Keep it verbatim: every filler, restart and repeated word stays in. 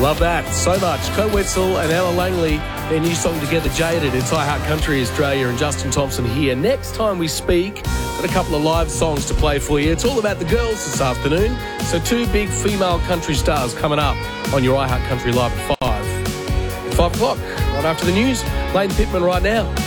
Love that so much. Co Wetzel and Ella Langley, their new song together, Jaded. It's iHeart Country Australia and Justin Thompson here. Next time we speak, got a couple of live songs to play for you. It's all about the girls this afternoon. So two big female country stars coming up on your iHeart Country Live at five. At five o'clock, right after the news. Lane Pittman right now.